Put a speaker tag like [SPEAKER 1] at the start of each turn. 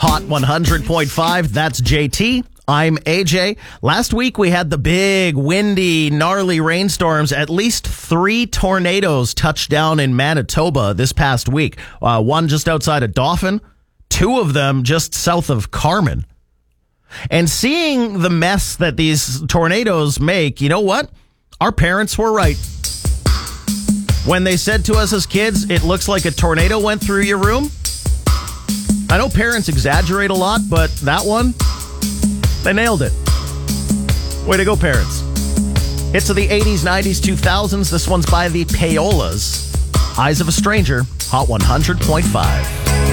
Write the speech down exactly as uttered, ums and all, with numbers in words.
[SPEAKER 1] Hot one hundred point five, that's J T. I'm A J. Last week we had the big, windy, gnarly rainstorms. At least three tornadoes touched down in Manitoba this past week. Uh, one just outside of Dauphin, two of them just south of Carman. And seeing the mess that these tornadoes make, you know what? Our parents were right. When they said to us as kids, it looks like a tornado went through your room. I know parents exaggerate a lot, but that one, they nailed it. Way to go, parents. Hits of the eighties, nineties, two thousands. This one's by the Payolas. Eyes of a Stranger, Hot one hundred point five.